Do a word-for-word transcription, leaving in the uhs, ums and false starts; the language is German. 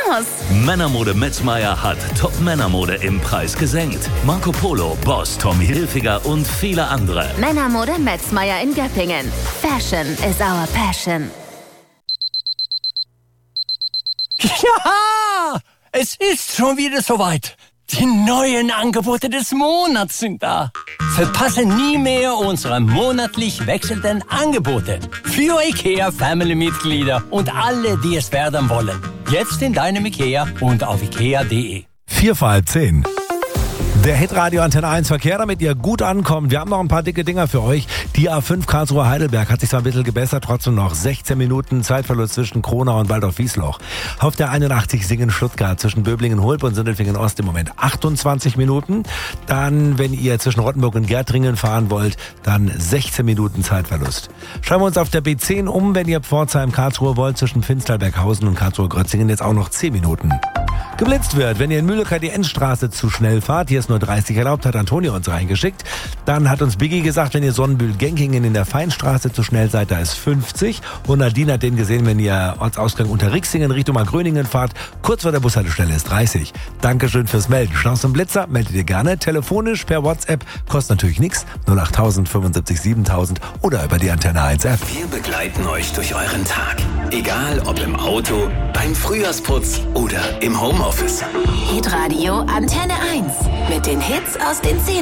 muss. Männermode Metzmeier hat Top-Männermode im Preis gesenkt. Marco Polo, Boss, Tommy Hilfiger und viele andere. Männermode Metzmeier in Göppingen. Fashion is our passion. Ja, es ist schon wieder soweit. Die neuen Angebote des Monats sind da. Verpasse nie mehr unsere monatlich wechselnden Angebote. Für IKEA Family-Mitglieder und alle, die es werden wollen. Jetzt in deinem IKEA und auf ikea punkt de. Vier vor halb zehn. Der Hitradio Antenne eins Verkehr, damit ihr gut ankommt. Wir haben noch ein paar dicke Dinger für euch. Die A fünf Karlsruhe Heidelberg hat sich zwar ein bisschen gebessert, trotzdem noch sechzehn Minuten Zeitverlust zwischen Kronau und Waldorf-Wiesloch. Auf der einundachtzig Singen-Stuttgart zwischen Böblingen-Hulp und Sindelfingen-Ost im Moment achtundzwanzig Minuten. Dann, wenn ihr zwischen Rottenburg und Gärtringen fahren wollt, dann sechzehn Minuten Zeitverlust. Schauen wir uns auf der B zehn um, wenn ihr Pforzheim-Karlsruhe wollt, zwischen Finstalberghausen und Karlsruhe-Grötzingen jetzt auch noch zehn Minuten. Geblitzt wird, wenn ihr in Mühlecker die Endstraße zu schnell fahrt, hier ist nur dreißig erlaubt, hat Antonio uns reingeschickt. Dann hat uns Biggie gesagt, wenn ihr Sonnenbühl-Genkingen in der Feinstraße zu schnell seid, da ist fünfzig. Und Nadine hat den gesehen, wenn ihr Ortsausgang unter Rixingen Richtung Markgröningen fahrt, kurz vor der Bushaltestelle ist dreißig. Dankeschön fürs Melden. Schnauz und Blitzer meldet ihr gerne, telefonisch, per WhatsApp, kostet natürlich nichts, null acht tausend fünfundsiebzig siebentausend oder über die Antenne eins App. Wir begleiten euch durch euren Tag. Egal ob im Auto, beim Frühjahrsputz oder im Homeoffice. Hitradio Antenne eins. Mit den Hits aus den zehn